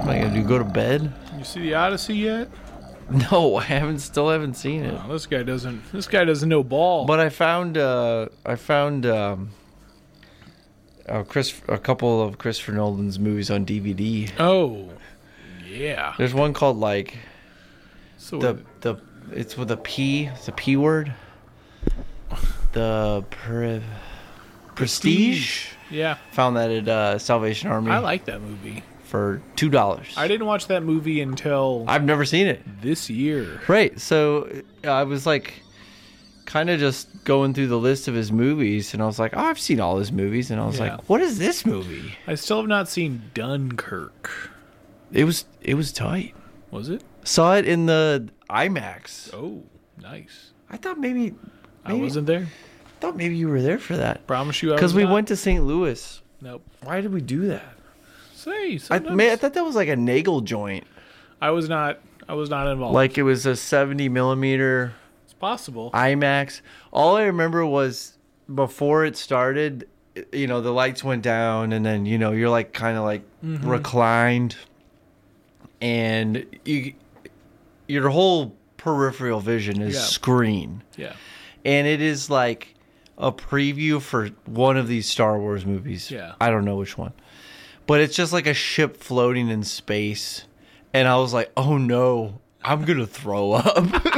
am I gonna do? Go to bed? You see the Odyssey yet? No, still haven't seen it. Oh, this guy doesn't know ball. But I found a couple of Christopher Nolan's movies on DVD. Oh, yeah. There's one called like So it's with a P. It's a P word. The Prestige. Yeah, Found that at Salvation Army. I like that movie. For $2. I didn't watch that movie until I've never seen it. this year. Right. So I was like kind of just going through the list of his movies, and I was like, oh, I've seen all his movies, and I was Yeah. like, what is this movie? I still have not seen Dunkirk. It was tight. Was it? Saw it in the IMAX. Oh, nice. I thought maybe I wasn't there. thought maybe you were there for that. Promise you I was Because we not. went to St. Louis. Nope. Why did we do that? Say, I sometimes thought that was like a Nagel joint. I was not involved. Like it was a 70 millimeter It's possible. IMAX. All I remember was before it started, the lights went down, and then you're like kind of like reclined, and your whole peripheral vision is screen, Yeah. and it is like a preview for one of these Star Wars movies. Yeah. I don't know which one, but it's just like a ship floating in space, and I was like, oh no, I'm gonna throw up.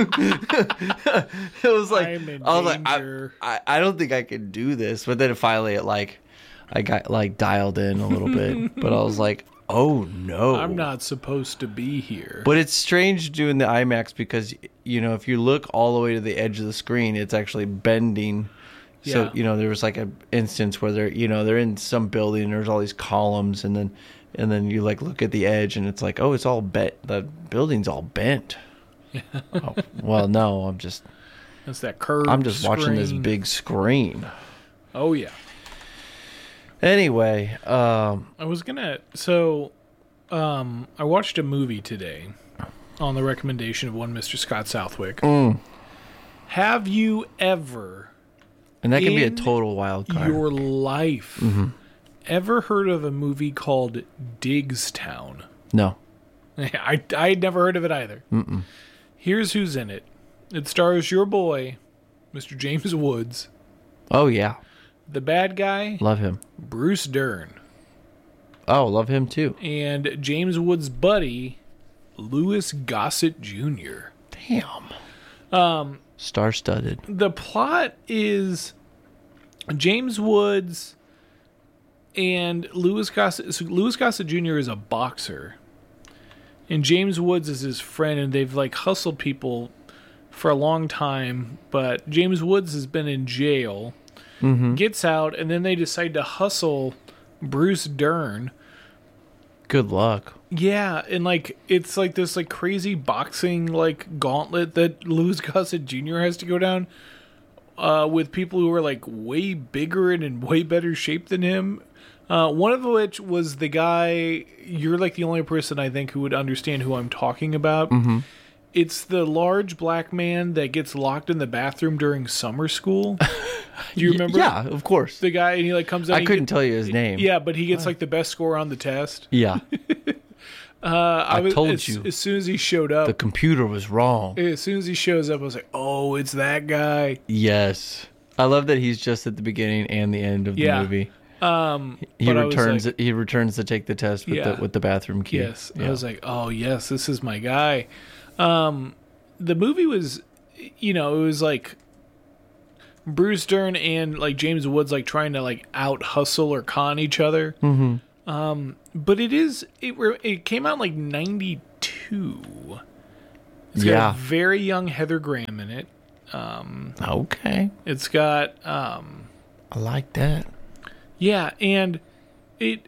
It was like I'm in I was like, danger. I don't think I can do this. But then finally, I got like dialed in a little bit. But I was like, oh no, I'm not supposed to be here. But it's strange doing the IMAX because if you look all the way to the edge of the screen, it's actually bending. So there was like an instance where they're in some building. And there's all these columns, and then you like look at the edge, and it's like, oh, it's all bent. The building's all bent. Oh, well, no, That's that curved I'm just watching this screen. big screen. Oh yeah. Anyway, I was gonna. So, I watched a movie today on the recommendation of one Mr. Scott Southwick. Have you ever, and that can be a in total wild card. your life, ever heard of a movie called Diggstown? No. I had never heard of it either. Mm-mm. Here's who's in it. It stars your boy, Mr. James Woods. Oh yeah, The bad guy, love him. Bruce Dern. Oh, love him too. And James Woods' buddy, Louis Gossett Jr. Damn. Star-studded. The plot is James Woods and Louis Gossett. So Louis Gossett Jr. is a boxer, and James Woods is his friend, and they've like hustled people for a long time. But James Woods has been in jail, gets out, and then they decide to hustle Bruce Dern. Good luck. Yeah, and like it's like this like crazy boxing like gauntlet that Louis Gossett Jr. has to go down with people who are like way bigger and in way better shape than him. One of which was the guy, you're like the only person I think who would understand who I'm talking about. It's the large black man that gets locked in the bathroom during summer school. Do you remember? Yeah, of course. The guy, and he like comes out. I couldn't tell you his name. Yeah, but he gets like the best score on the test. Yeah. I told you. As soon as he showed up, The computer was wrong. as soon as he shows up, I was like, "Oh, it's that guy." Yes. I love that he's just at the beginning and the end of the movie. He but I was returns like- he returns to take the test with the bathroom key. Yes, Yeah. I was like, "Oh, yes, this is my guy." The movie was, it was like Bruce Dern and like James Woods like trying to like out hustle or con each other. But it came out in like 92. It's got a very young Heather Graham in it. Okay. It's got I like that. yeah, and it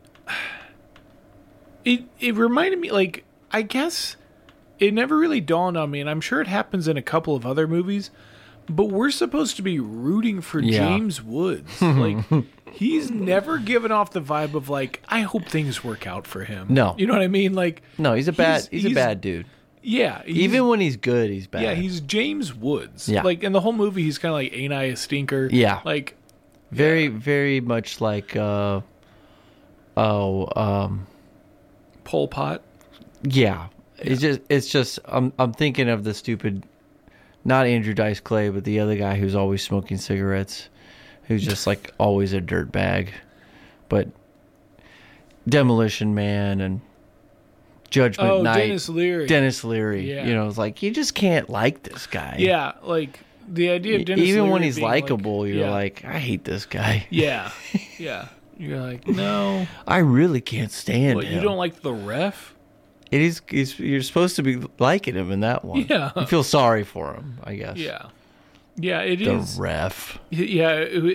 reminded me, like, I guess it never really dawned on me, and I'm sure it happens in a couple of other movies, but we're supposed to be rooting for James Woods. Like, he's never given off the vibe of like, I hope things work out for him. No. You know what I mean? Like, No, he's a bad dude. yeah. Even when he's good, he's bad. yeah, he's James Woods. Yeah. Like, in the whole movie, he's kind of like, ain't I a stinker? Yeah. Like, very, very much like Pol Pot. Yeah. It's just I'm thinking of the stupid, not Andrew Dice Clay, but the other guy who's always smoking cigarettes, who's just like always a dirtbag. But Demolition Man and Judgment Night. Dennis Leary. Yeah. You know, it's like you just can't like this guy. Yeah, like the idea of Dennis even Leary when he's being likable, like, you're like, I hate this guy. Yeah. Yeah. You're like, no. I really can't stand What, him. you don't like the ref? You're supposed to be liking him in that one. Yeah. You feel sorry for him, I guess. Yeah. Yeah, it The is. ref. Yeah,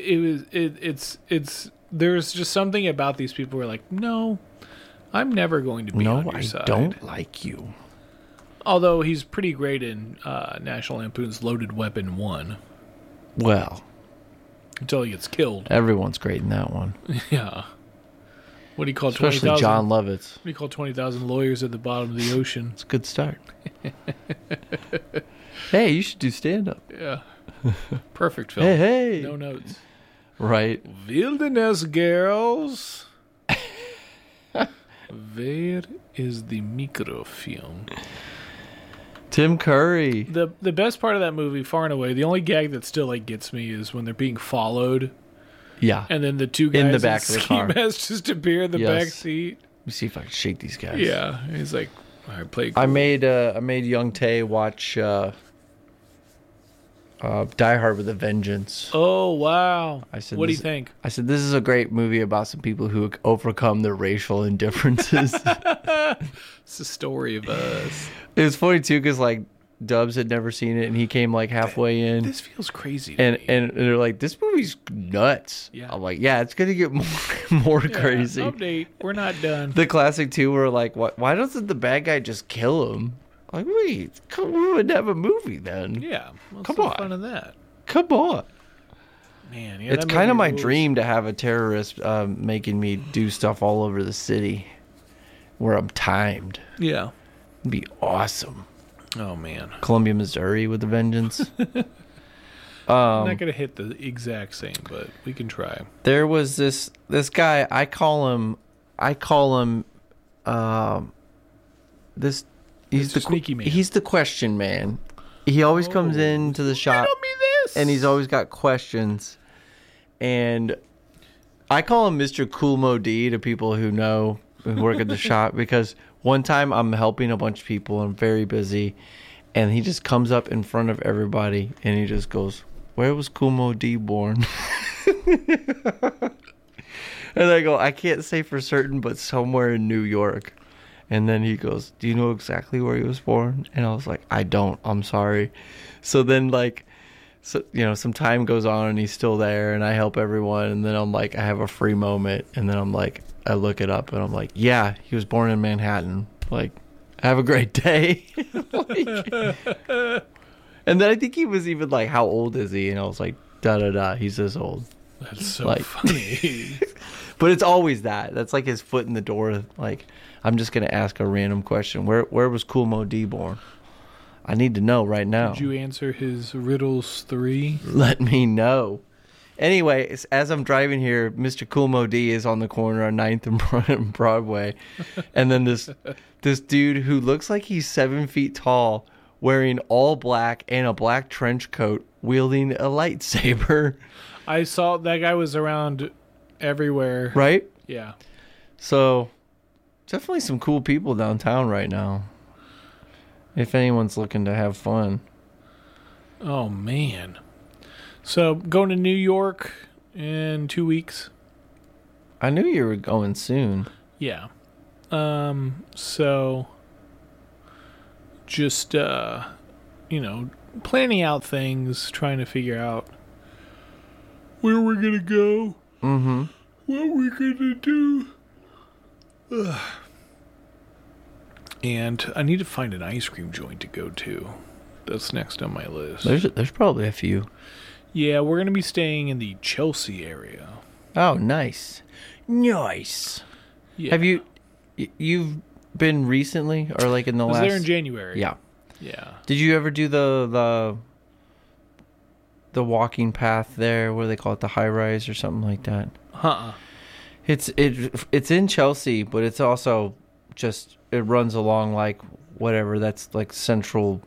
it's there's just something about these people who are like, no, I'm never going to be on your side. I don't like you. Although he's pretty great in National Lampoon's Loaded Weapon 1. Well, Until he gets killed. everyone's great in that one. Yeah. What do you call Especially 20,000? John Lovitz. What do you call 20,000 lawyers at the bottom of the ocean? It's a good start. Hey, you should do stand-up. Yeah. Perfect film. Hey. No notes. Right. Wilderness girls. Where is the microfilm? Tim Curry. The best part of that movie, far and away, the only gag that still like gets me is when they're being followed, Yeah. and then the two guys In the back of the ski car. masks just appear in the Yes. back seat. Let me see if I can shake these guys. Yeah, he's like, all right, play. I Cool. made Young Tay watch Die Hard with a Vengeance. Oh wow! I said, what do you this- think? I said, this is a great movie about some people who overcome their racial indifferences. It's the story of us. It was funny, too, because, like, Dubs had never seen it, and he came, like, halfway in. This feels crazy. To And, me. and they're like, this movie's nuts. Yeah. I'm like, yeah, it's going to get more Yeah, crazy. Update: we're not done. The classic, too, where, like, why doesn't the bad guy just kill him? Like, wait, we would have a movie then. Yeah, what's Come the on. fun of that? Come on. Man, yeah, It's that kind of movie my rules. dream to have a terrorist making me do stuff all over the city where I'm timed. Yeah. It'd be awesome. Oh man, Columbia, Missouri with a vengeance. I'm not gonna hit the exact same, but we can try. There was this guy. I call him. This. He's Mr. the Sneaky Man. He's the question man. He always comes into the shop. Tell me this. And he's always got questions. And I call him Mr. Cool Mo D to people who know, who work at the shop, because one time I'm helping a bunch of people, I'm very busy, and he just comes up in front of everybody and he just goes, "Where was Cool Mo D born?" And I go, "I can't say for certain, but somewhere in New York." And then he goes, "Do you know exactly where he was born?" And I was like, "I don't. I'm sorry." So then, like, so some time goes on and he's still there, and I help everyone. And then I'm like, I have a free moment, and then I'm like, I look it up, and I'm like, yeah, he was born in Manhattan. Like, have a great day. And then I think he was even like, how old is he? And I was like, da da da. He's this old. That's so like- funny. But it's always that. That's like his foot in the door. Like, I'm just gonna ask a random question. Where was Cool Mo D born? I need to know right now. Did you answer his riddles 3? Let me know. Anyway, as I'm driving here, Mr. Cool Mo D is on the corner on 9th and Broadway. And then this dude who looks like he's 7 feet tall, wearing all black and a black trench coat, wielding a lightsaber. I saw that guy was around everywhere. Right? Yeah. So, definitely some cool people downtown right now. If anyone's looking to have fun. Oh man. So going to New York in 2 weeks. I knew you were going soon. Yeah. So just planning out things, trying to figure out where we're gonna go. Mm-hmm. What we're gonna do. Ugh. And I need to find an ice cream joint to go to. That's next on my list. There's probably a few. Yeah, we're gonna be staying in the Chelsea area. Oh, nice. Nice. Yeah. Have you've been recently, or like in the I was last? there in January. Yeah. Yeah. Did you ever do the walking path there? What do they call it? The high rise or something like that? Uh-uh. It's in Chelsea, but it's also just it runs along like whatever. That's like central,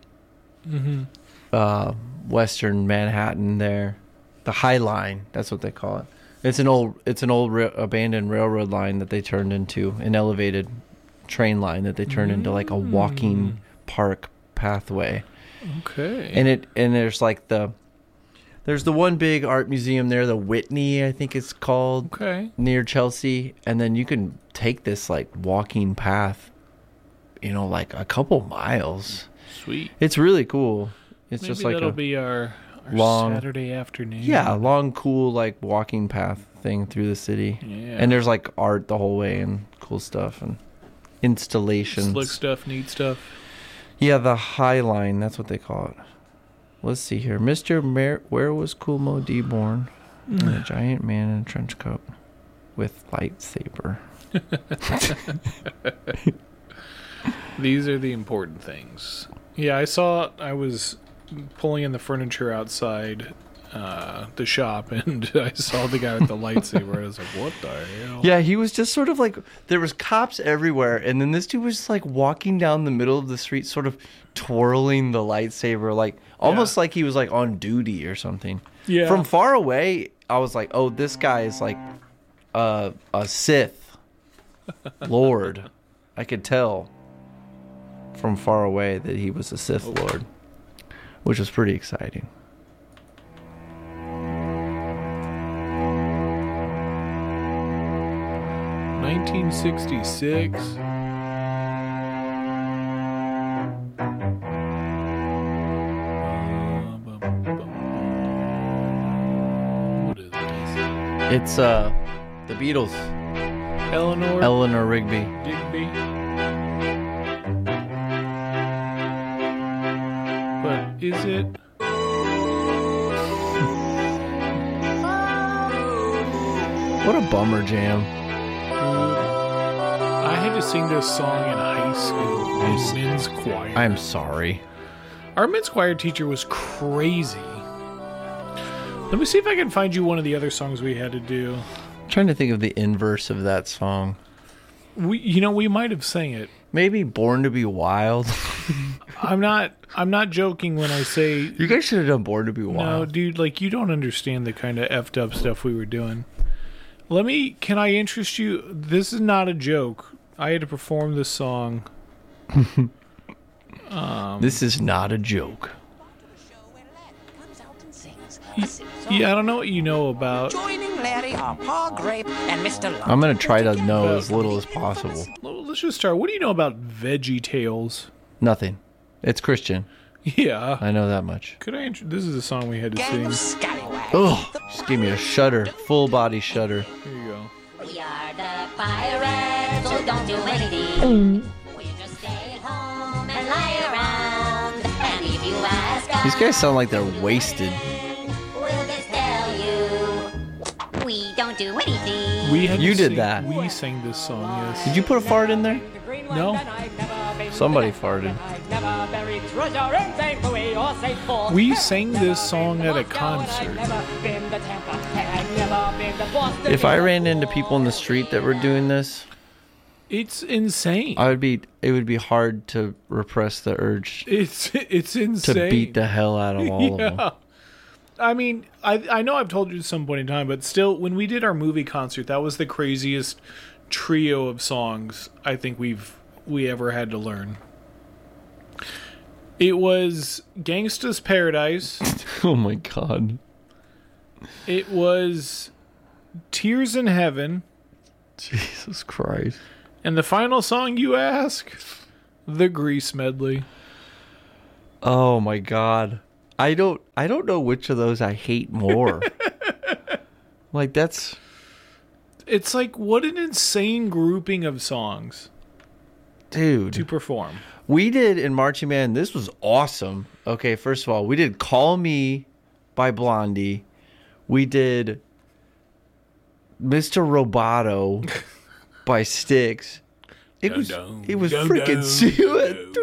western Manhattan. There, the High Line. That's what they call it. It's an old abandoned railroad line that they turned into an elevated train line that they turned into like a walking park pathway. Okay. And there's like there's the one big art museum there, the Whitney, I think it's called. Okay. Near Chelsea, and then you can take this like walking path, like a couple miles. Sweet. It's really cool. It's Maybe just like that'll be our long Saturday afternoon. Yeah, a long, cool like walking path thing through the city. Yeah. And there's like art the whole way and cool stuff and installations. Slick stuff, neat stuff. Yeah, the High Line, that's what they call it. Let's see here. Where was Kool Moe Dee born? A giant man in a trench coat with lightsaber. These are the important things. Yeah, I was pulling in the furniture outside the shop, and I saw the guy with the lightsaber. I was like, what the hell? Yeah, he was just sort of like, there was cops everywhere, and then this dude was just like walking down the middle of the street, sort of twirling the lightsaber, like almost like he was like on duty or something. Yeah. From far away, I was like, oh, this guy is like a Sith Lord. I could tell from far away that he was a Sith Lord, which was pretty exciting. $1966. What is this? It's the Beatles. Eleanor Rigby. Digby. But is it? What a bummer jam. I had to sing this song in high school in men's choir. I'm sorry. Our men's choir teacher was crazy. Let me see if I can find you one of the other songs we had to do. I'm trying to think of the inverse of that song. We might have sang it. Maybe Born to Be Wild. I'm not joking when I say you guys should have done Born to Be Wild. No, dude, like you don't understand the kind of effed up stuff we were doing. Can I interest you? This is not a joke. I had to perform this song. This is not a joke. Yeah, I don't know what you know about. Joining Larry are Pa Grape and Mr. Lump. I'm going to try to know as little as possible. Let's just start. What do you know about Veggie Tales? Nothing. It's Christian. Yeah. I know that much. This is a song we had to Gang sing. of scallywags. Oh, just give me a shudder. Full body shudder. Here you go. We are the pirates, so don't do anything. We just stay at home and lie around. And if you ask us, These guys sound like they're wasted. we'll just tell you, we don't do anything. We had You to did sing- that. We sang this song, yes. Did you put a fart in there? No. Somebody farted. We sang this song at a concert. If I ran into people in the street that were doing this, It's insane. it would be hard to repress the urge It's insane. to beat the hell out of all of them. I mean, I know I've told you at some point in time, but still, when we did our movie concert, that was the craziest trio of songs I think we ever had to learn. It was Gangsta's Paradise. Oh my god. It was Tears in Heaven. Jesus Christ. And the final song you ask, the Grease medley. Oh my god. I don't know which of those I hate more. Like It's like, what an insane grouping of songs dude. to perform. We did in Marching Band, this was awesome. Okay, first of all, we did Call Me by Blondie. We did Mr. Roboto by Styx. It was freaking sweet.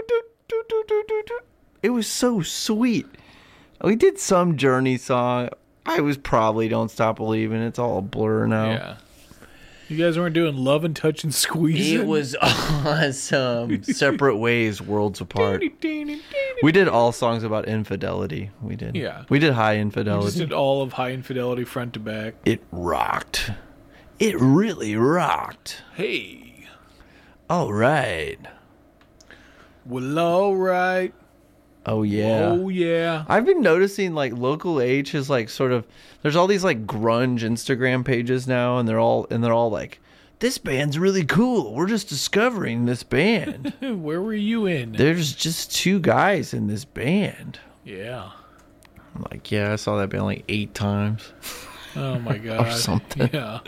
It was so sweet. We did some Journey song. I was probably Don't Stop Believing. It's all a blur now. Yeah. You guys weren't doing love and touch and squeezing? It was awesome. Separate ways, worlds apart. We did all songs about infidelity. We did. Yeah. We did high We infidelity. just did all of High Infidelity front to back. It rocked. It really rocked. Hey. All right. Well, all right. Oh yeah. Oh, yeah. I've been noticing like Local H is like sort of there's all these like grunge Instagram pages now and they're all like this band's really cool. We're just discovering this band. Where were you in? There's just two guys in this band. Yeah. I'm like, yeah, I saw that band like 8 times. Oh, my God. something. Yeah.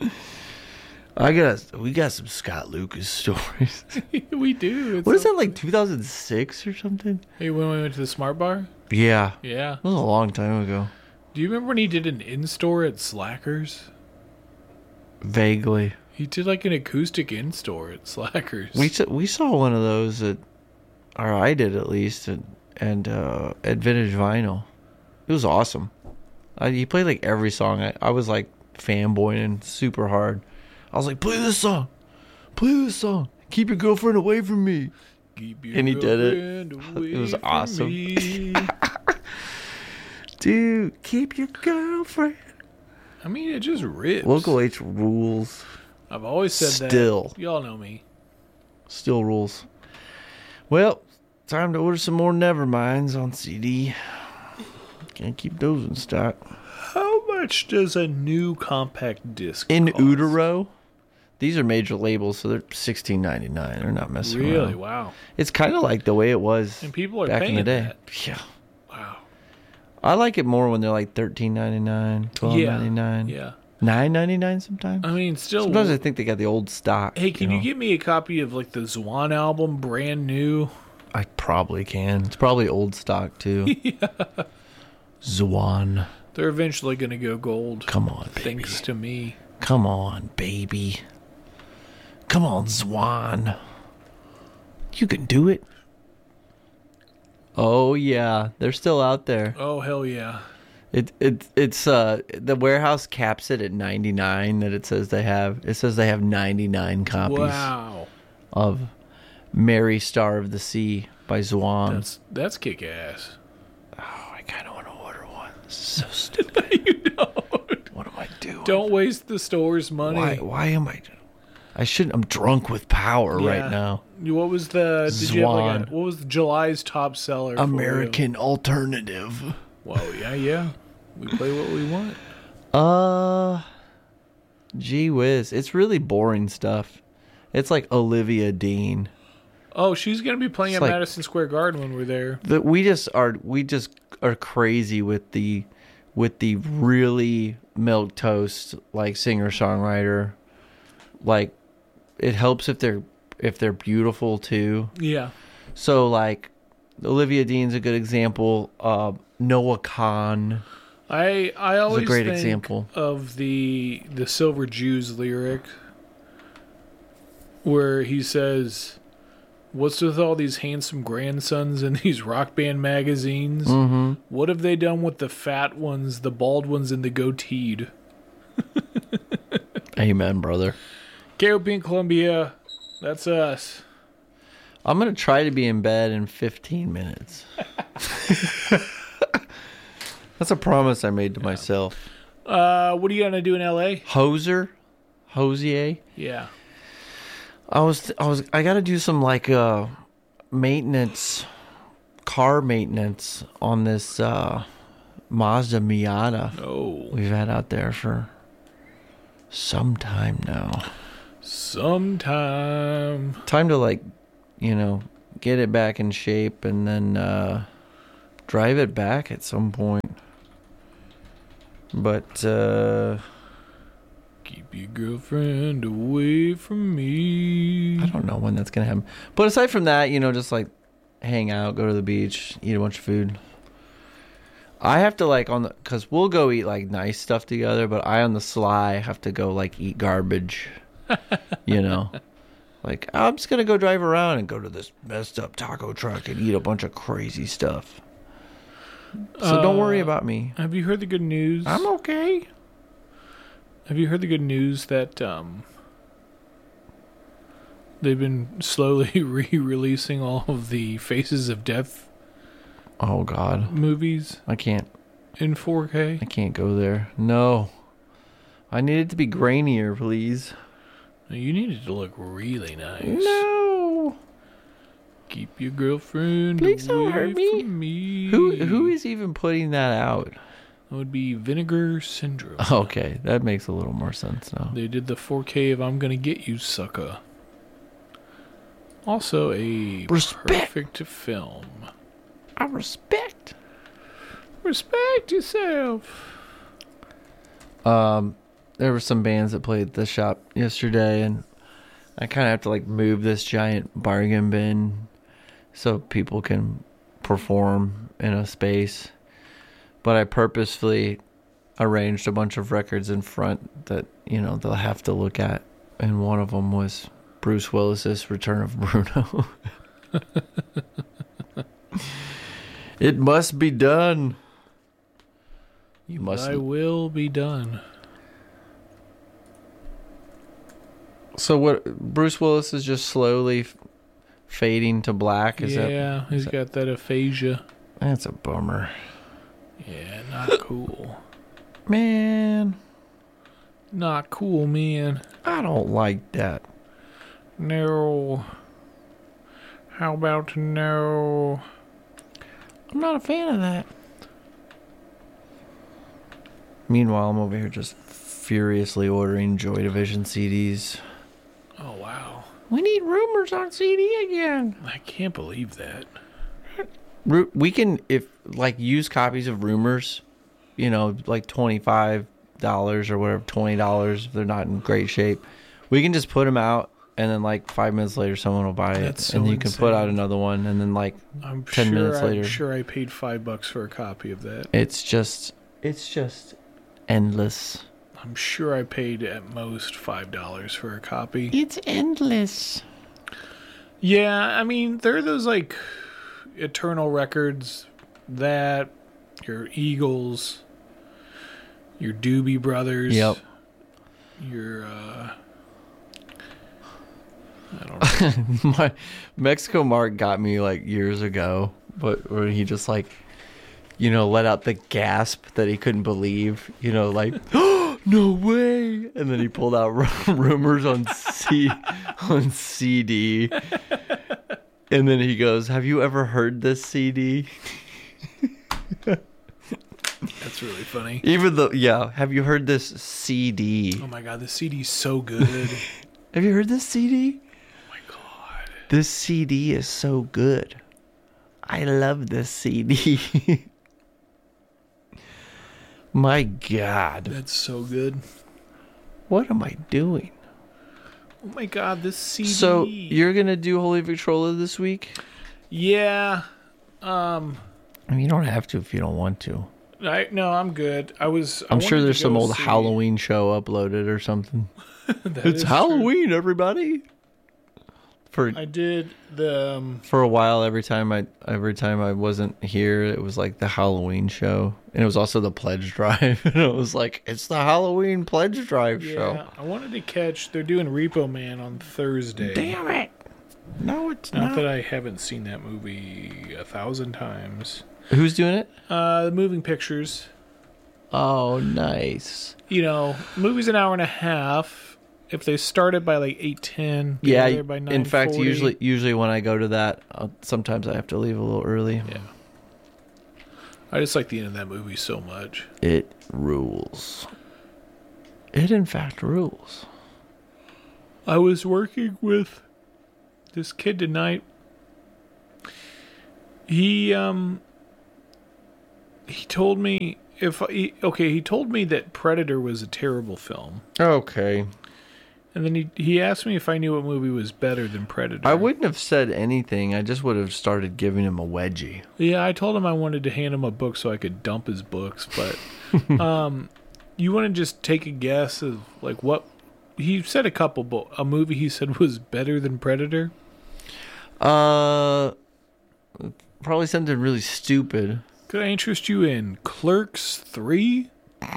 We got some Scott Lucas stories. We do. It's What is that, like 2006 or something? Hey, when we went to the Smart Bar? Yeah. Yeah. It was a long time ago. Do you remember when he did an in-store at Slackers? Vaguely. He did like an acoustic in-store at Slackers. We saw one of those or I did at least, at Vintage Vinyl. It was awesome. He played like every song. I was like fanboying super hard. I was like, play this song. Play this song. Keep your girlfriend away from me. Keep your And he did it. girlfriend away It was from awesome. me. Dude, keep your girlfriend. I mean, it just rips. Local H rules. I've always said Still. that. Y'all know me. Still rules. Well, time to order some more Neverminds on CD. Can't keep those in stock. How much does a new compact disc In cost? Utero, these are major labels, so they're $16.99. They're not messing Really? around. Wow. It's kind of like the way it was And people are back in the paying day. that. Yeah. Wow. I like it more when they're like $13.99, $12.99, Yeah. $9.99 sometimes. I mean, still. Sometimes I think they got the old stock. Hey, can know? you get me a copy of like the Zwan album, brand new? I probably can. It's probably old stock too. Zwan. They're eventually going to go gold. Come on, baby. Thanks to me. Come on, baby. Come on, Zwan. You can do it. Oh yeah, they're still out there. Oh, hell yeah. It's the warehouse caps it at 99 that it says they have. It says they have 99 copies Wow. of Mary Star of the Sea by Zwan. That's kick ass. Oh, I kind of want to order one. This is so stupid. You don't. What am I doing? Don't waste the store's money. Why am I shouldn't. I'm drunk with power Yeah. right now. What was the? Did you have like Zwan. what was July's top seller? for you? American alternative. Well, yeah. We play what we want. Gee whiz. It's really boring stuff. It's like Olivia Dean. Oh, she's gonna be playing It's at like- Madison Square Garden when we're there. We just are crazy with the really milk toast like singer songwriter. Like it helps if they're beautiful too. Yeah. So like Olivia Dean's a good example. Noah Kahn. I always great think example. of the Silver Jews lyric where he says, "What's with all these handsome grandsons in these rock band magazines? Mm-hmm. What have they done with the fat ones, the bald ones, and the goateed?" Amen, brother. KOP in Columbia, that's us. I'm gonna try to be in bed in 15 minutes. That's a promise I made to myself. What are you gonna do in LA? Hosier. Yeah. I got to do some like maintenance, car maintenance on this Mazda Miata Oh, we've had out there for some time now. sometime. Time to like, get it back in shape and then drive it back at some point. But Keep your girlfriend away from me. I don't know when that's gonna happen. But aside from that, just like hang out, go to the beach, eat a bunch of food. I have to like because we'll go eat like nice stuff together, but I on the sly have to go like eat garbage. Like I'm just gonna go drive around and go to this messed up taco truck and eat a bunch of crazy stuff. So don't worry about me. Have you heard the good news? I'm okay. Have you heard the good news that They've been slowly re-releasing all of the Faces of Death Oh God, movies I can't in 4K. go there. No, I need it to be grainier, please. You need it to look really nice. No, Keep your girlfriend Please don't away hurt me. from me. who is even putting that out? That would be Vinegar Syndrome. Okay, that makes a little more sense now. They did the 4K of I'm Gonna Get You, Sucker. Also a Respect. perfect film. I respect. Respect yourself. There were some bands that played at the shop yesterday, and I kind of have to like move this giant bargain bin so people can perform in a space. But I purposefully arranged a bunch of records in front that, they'll have to look at. And one of them was Bruce Willis's Return of Bruno. It must be done. You must. I will be done. So what? Bruce Willis is just slowly fading to black. Is He's got that aphasia. That's a bummer, Yeah, not cool. man. Not cool, man. I don't like that. No. How about no? I'm not a fan of that. Meanwhile, I'm over here just furiously ordering Joy Division CDs. Oh, wow. We need Rumors on CD again. I can't believe that. We can, use copies of Rumors, like $25 or whatever, $20 if they're not in great shape. We can just put them out, and then 5 minutes later, someone will buy it. That's so and you can insane. put out another one, and then 10 minutes later. I'm sure I paid $5 for a copy of that. It's just endless. I'm sure I paid at most $5 for a copy. It's endless. Yeah, I mean, there are those eternal records that your Eagles, your Doobie Brothers. Yep. Your I don't know. My Mexico Mark got me years ago, but where he just let out the gasp that he couldn't believe, oh, no way, and then he pulled out Rumors on CD, and then he goes, "Have you ever heard this CD?" That's really funny. Even though, have you heard this CD? Oh my god, this CD's so good. Have you heard this CD? Oh my god. This CD is so good. I love this CD. My God. That's so good. What am I doing? Oh my god, this CD. So, you're going to do Holy Victrola this week? Yeah. I mean, you don't have to if you don't want to. No, I'm good. I'm sure there's some old Halloween show uploaded or something. It's Halloween, true. Everybody. I did the for a while. Every time I wasn't here, it was the Halloween show, and it was also the pledge drive. And it was it's the Halloween pledge drive show. I wanted to catch. They're doing Repo Man on Thursday. Damn it! No, it's not. Not that I haven't seen that movie 1,000 times. Who's doing it? The Moving Pictures. Oh, nice. The movie's an hour and a half. If they started by 8:10, yeah. There by 9:40. In fact, usually when I go to that, sometimes I have to leave a little early. Yeah. I just like the end of that movie so much. It rules. It in fact rules. I was working with this kid tonight. He told me he told me that Predator was a terrible film. Okay. And then he asked me if I knew what movie was better than Predator. I wouldn't have said anything. I just would have started giving him a wedgie. Yeah, I told him I wanted to hand him a book so I could dump his books, but you want to just take a guess of what he said a movie he said was better than Predator? Probably something really stupid. Could I interest you in Clerks 3?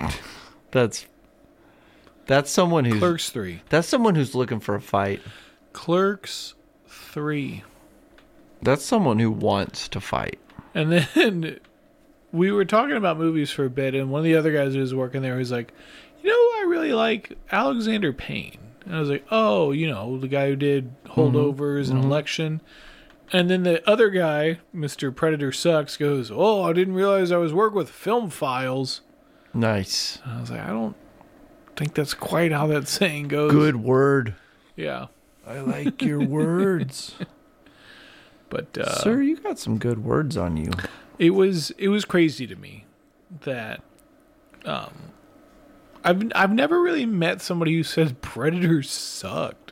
That's someone who's Clerks 3. That's someone who's looking for a fight. Clerks 3. That's someone who wants to fight. And then we were talking about movies for a bit, and one of the other guys who was working there was like, you know who I really like? Alexander Payne. And I was like, oh, you know, the guy who did Holdovers and Election. And then the other guy, Mr. Predator Sucks, goes, oh, I didn't realize I was working with Film Files. Nice. And I was like, I don't think that's quite how that saying goes. Good word. Yeah. I like your words. But Sir, you got some good words on you. it was crazy to me that I've never really met somebody who says Predators sucked.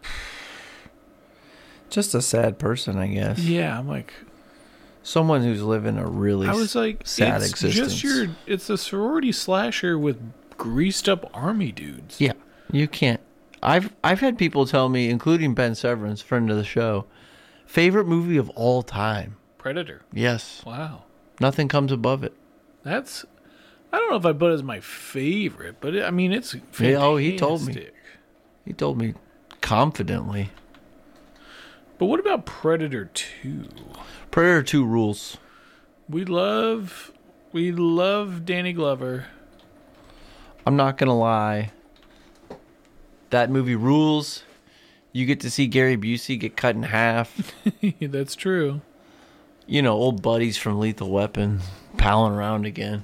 Just a sad person, I guess. Yeah, I'm like, Someone who's living a really I was like, sad it's existence. it's a sorority slasher with greased up army dudes. Yeah, you can't. I've had people tell me, including Ben Severance, friend of the show, favorite movie of all time. Predator. Yes. Wow. Nothing comes above it. That's, I don't know if I put it as my favorite, but I mean, it's fantastic. Yeah, oh, he told me. He told me confidently. But what about Predator 2? Predator 2 rules. We love Danny Glover. I'm not going to lie. That movie rules. You get to see Gary Busey get cut in half. That's true. You know, old buddies from Lethal Weapon palling around again.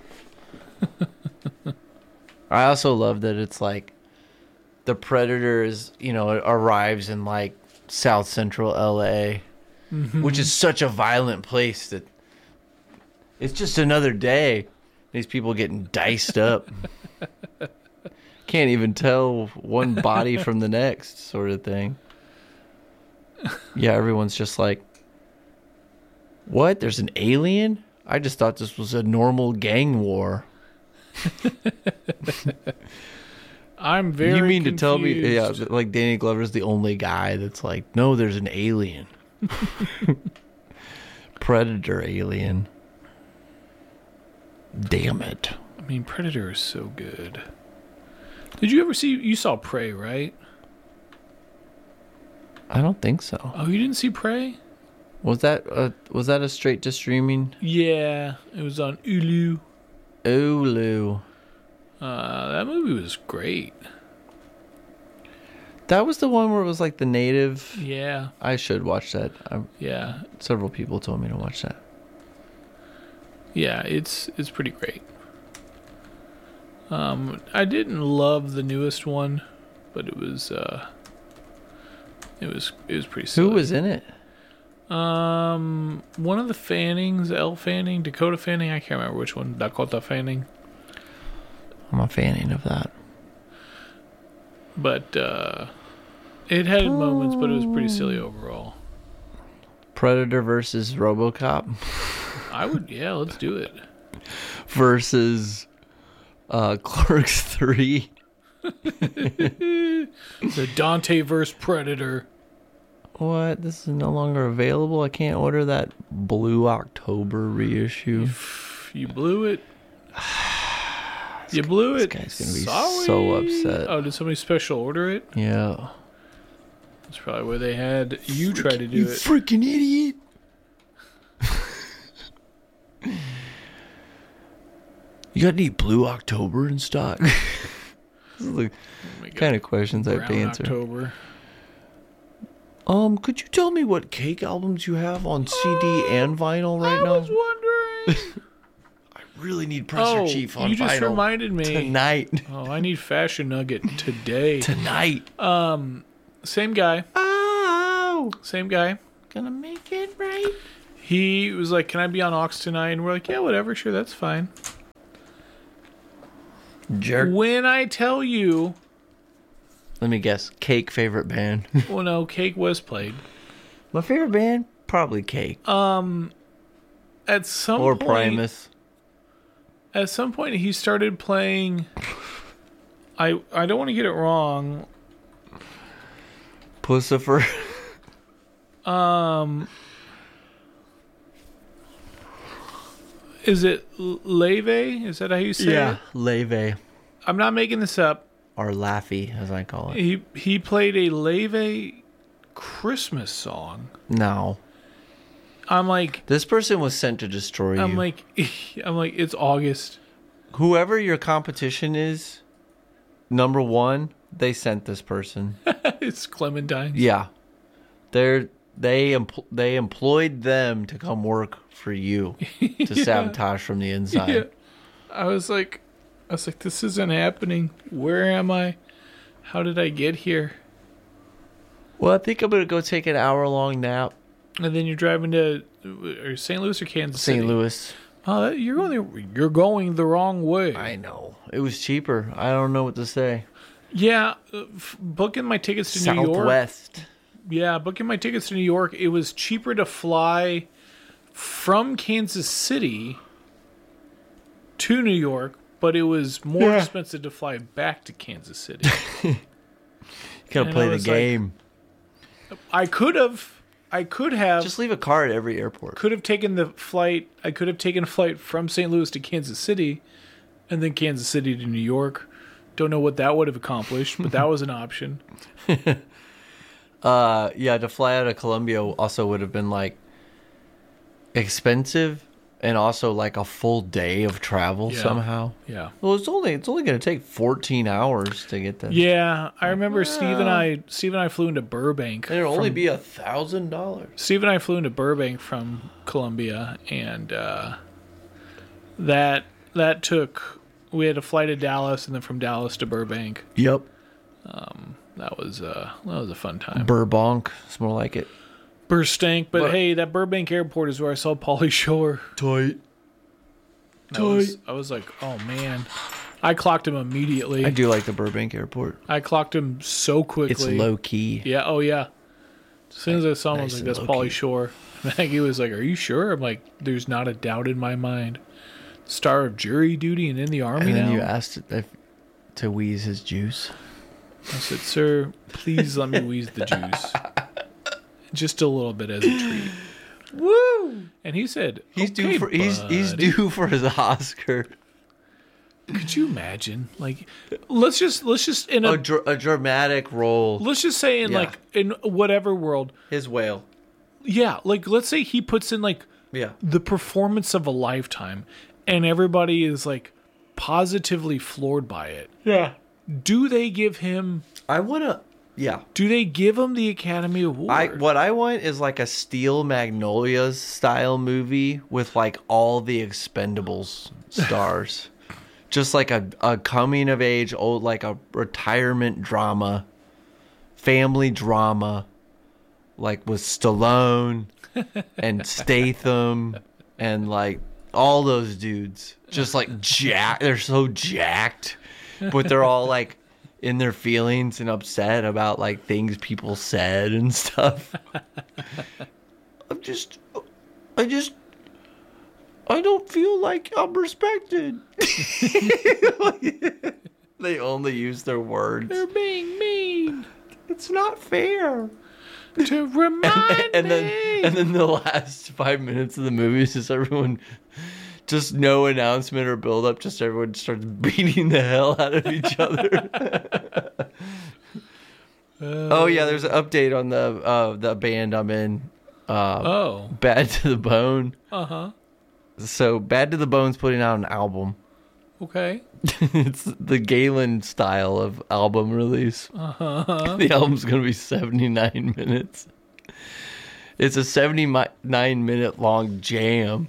I also love that it's like the Predator is, you know, arrives in like South Central LA, which is such a violent place that it's just another day. These people getting diced up. Can't even tell one body from the next, sort of thing. Yeah, everyone's just like, what? There's an alien? I just thought this was a normal gang war. I'm very You mean confused. to tell me, yeah, like Danny Glover's the only guy that's like, no, there's an alien. Predator alien. Damn it. I mean, Predator is so good. Did you ever see, you saw Prey, right? I don't think so. Oh, you didn't see Prey? Was that a straight to streaming? Yeah, it was on Hulu. Hulu. That movie was great. That was the one where it was like the native. Yeah, I should watch that. yeah, Several people told me to watch that. yeah. It's pretty great. I didn't love the newest one, but it was pretty silly. Who was in it? One of the Fannings, Elle Fanning, Dakota Fanning, I can't remember which one. Dakota Fanning. I'm a fan of that. But it had moments, but it was pretty silly overall. Predator versus RoboCop Let's do it. versus Clerks 3. The Dante vs. Predator. What? This is no longer available? I can't order that Blue October reissue. You blew it. You blew it. This guy's going to be Sorry. so upset. Oh, did somebody special order it? Yeah. That's probably where they had you try to do You it. freaking idiot. You got any Blue October in stock? This is the kind of questions I have to Brown answer. October. Could you tell me what Cake albums you have on CD and vinyl right now? I was wondering. I really need Presser Chief on you vinyl just reminded me. tonight. Oh, I need Fashion Nugget today. Tonight. Same guy. Oh, Same guy. gonna make it right. He was like, "Can I be on Aux tonight?" And we're like, "Yeah, whatever. Sure, that's fine." Jerk. When I tell you, Let me guess. Cake favorite band. well, no, Cake was played. My favorite band? Probably Cake. At some Or point, Primus. At some point, he started playing. I don't want to get it wrong. Pussifer. Is it Leve? Is that how you say it? Leve. I'm not making this up. Or Laffy, as I call it. He played a Leve Christmas song. No. I'm like, This person was sent to destroy you. I'm like, it's August. Whoever your competition is, number one, they sent this person. It's Clementine. Yeah. They employed them to come work for you to sabotage from the inside. Yeah. I was like, this isn't happening. Where am I? How did I get here? Well, I think I'm gonna go take an hour-long nap. And then you're driving to St. Louis or Kansas City? St. Louis. Oh, you're going the wrong way. I know. It was cheaper. I don't know what to say. Yeah, booking my tickets to New York. Southwest. Yeah, booking my tickets to New York. It was cheaper to fly from Kansas City to New York, but it was more expensive to fly back to Kansas City. You gotta play the game. I could have. Just leave a car at every airport. Could have taken the flight. I could have taken a flight from St. Louis to Kansas City, and then Kansas City to New York. Don't know what that would have accomplished, but that was an option. Yeah, to fly out of Columbia also would have been like expensive and also like a full day of travel somehow. Yeah. Well, it's only going to take 14 hours to get there. Yeah, I remember Steve and I flew into Burbank. It'll only be $1,000. Steve and I flew into Burbank from Columbia, and that took. We had a flight to Dallas, and then from Dallas to Burbank. Yep. That was a fun time. Burbonk. It's more like it. Burstank, but hey, that Burbank airport is where I saw Pauly Shore. Tight. I was like, oh man. I clocked him immediately. I do like the Burbank airport. I clocked him so quickly. It's low key. Yeah, oh yeah. As soon as I saw him, I was like, that's Pauly Shore. Maggie was like, are you sure? I'm like, there's not a doubt in my mind. Star of jury duty and in the army and then now? you asked to wheeze his juice. I said, sir, please let me wheeze the juice. Just a little bit as a treat. Woo! And he said, he's okay, he's due for his Oscar. Could you imagine? Like, let's just in a dramatic role. Let's just say in whatever world, his whale. Yeah, like let's say he puts in the performance of a lifetime, and everybody is like positively floored by it. Yeah. Do they give him? Do they give him the Academy Award? What I want is like a Steel Magnolias style movie with like all the Expendables stars. Just like a coming of age, like a retirement drama, family drama, like with Stallone and Statham and like all those dudes. Just like jacked. They're so jacked, but they're all like in their feelings and upset about like things people said and stuff. I don't feel like I'm respected. They only use their words. They're being mean. It's not fair. To remind me. And then the last 5 minutes of the movie is just everyone, just no announcement or build up, just everyone starts beating the hell out of each other. Oh yeah, there's an update on the band I'm in. Bad to the Bone. Uh-huh. So Bad to the Bone's putting out an album. Okay. It's the Galen style of album release. Uh-huh. The album's going to be 79 minutes. It's a 79-minute long jam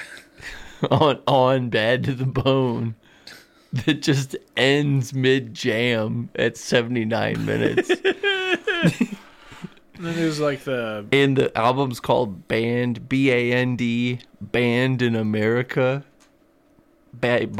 on Bad to the Bone that just ends mid-jam at 79 minutes. And then there's like And the album's called Band, B-A-N-D, Band in America.